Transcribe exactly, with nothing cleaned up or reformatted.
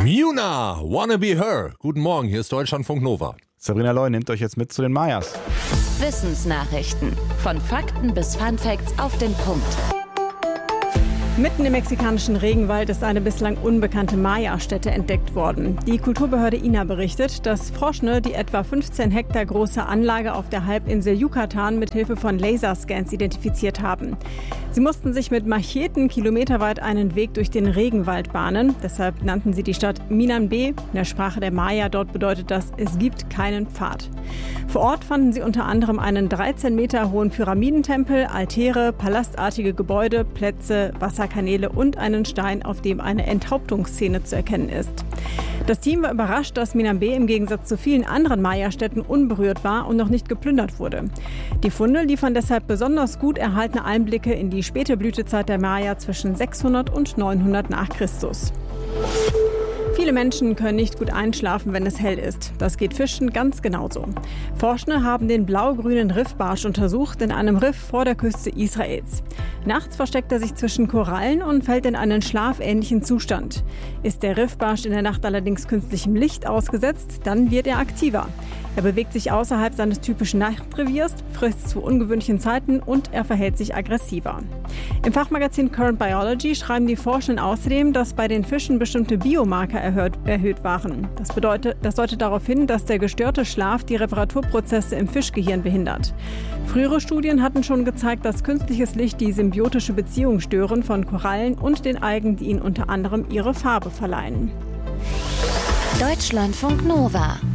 Muna, Wanna Be Her. Guten Morgen, hier ist Deutschlandfunk Nova. Sabrina Loy nimmt euch jetzt mit zu den Mayas. Wissensnachrichten. Von Fakten bis Funfacts auf den Punkt. Mitten im mexikanischen Regenwald ist eine bislang unbekannte Maya-Stätte entdeckt worden. Die Kulturbehörde I N A berichtet, dass Forschende die etwa fünfzehn Hektar große Anlage auf der Halbinsel Yucatan mit Hilfe von Laserscans identifiziert haben. Sie mussten sich mit Macheten kilometerweit einen Weg durch den Regenwald bahnen. Deshalb nannten sie die Stadt Minambé. In der Sprache der Maya dort bedeutet das, es gibt keinen Pfad. Vor Ort fanden sie unter anderem einen dreizehn Meter hohen Pyramidentempel, Altäre, palastartige Gebäude, Plätze, Wasserkanäle und einen Stein, auf dem eine Enthauptungsszene zu erkennen ist. Das Team war überrascht, dass Minambé im Gegensatz zu vielen anderen Maya-Städten unberührt war und noch nicht geplündert wurde. Die Funde liefern deshalb besonders gut erhaltene Einblicke in die späte Blütezeit der Maya zwischen sechshundert und neunhundert nach Christus. Viele Menschen können nicht gut einschlafen, wenn es hell ist. Das geht Fischen ganz genauso. Forschende haben den blau-grünen Riffbarsch untersucht in einem Riff vor der Küste Israels. Nachts versteckt er sich zwischen Korallen und fällt in einen schlafähnlichen Zustand. Ist der Riffbarsch in der Nacht allerdings künstlichem Licht ausgesetzt, dann wird er aktiver. Er bewegt sich außerhalb seines typischen Nachtreviers, frisst zu ungewöhnlichen Zeiten und er verhält sich aggressiver. Im Fachmagazin Current Biology schreiben die Forschenden außerdem, dass bei den Fischen bestimmte Biomarker erhöht, erhöht waren. Das bedeutet, das deutet darauf hin, dass der gestörte Schlaf die Reparaturprozesse im Fischgehirn behindert. Frühere Studien hatten schon gezeigt, dass künstliches Licht die symbiotische Beziehung stören von Korallen und den Algen, die ihnen unter anderem ihre Farbe verleihen. Deutschlandfunk Nova.